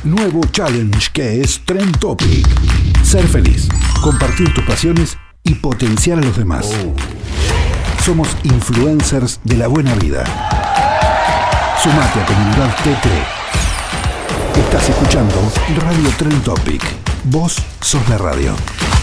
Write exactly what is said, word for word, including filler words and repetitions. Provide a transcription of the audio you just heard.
nuevo challenge que es Trend Topic. Ser feliz, compartir tus pasiones y potenciar a los demás. Somos influencers de la buena vida. Sumate a Comunidad T tres. Estás escuchando Radio Trend Topic. Vos sos la radio.